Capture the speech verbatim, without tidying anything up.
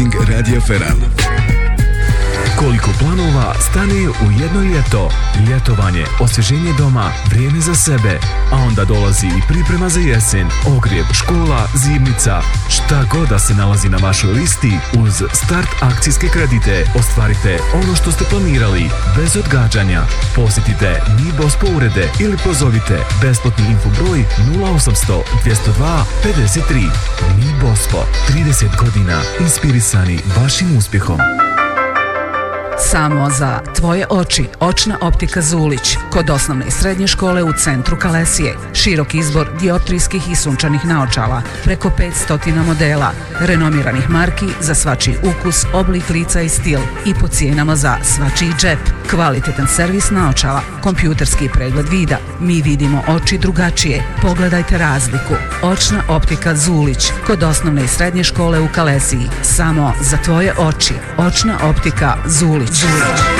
marketing Radija Feral. Koliko planova stane u jedno ljeto. Ljetovanje, osvježenje doma, vrijeme za sebe. A onda dolazi i priprema za jesen, ogrjev, škola, zimnica. Šta god da se nalazi na vašoj listi, uz Start akcijske kredite ostvarite ono što ste planirali, bez odgađanja. Posjetite Mi Bospo urede ili pozovite besplatni info broj nula osamsto dvjesto dva pedeset tri. Mi Bospo, trideset godina inspirisani vašim uspjehom. Samo za tvoje oči. Očna optika Zulić. Kod osnovne i srednje škole u centru Kalesije. Širok izbor dioptrijskih i sunčanih naočala. Preko petsto modela. Renomiranih marki za svačiji ukus, oblik lica i stil. I po cijenama za svačiji džep. Kvalitetan servis naočala. Kompjuterski pregled vida. Mi vidimo oči drugačije. Pogledajte razliku. Očna optika Zulić. Kod osnovne i srednje škole u Kalesiji. Samo za tvoje oči. Očna optika Zulić. Zulić.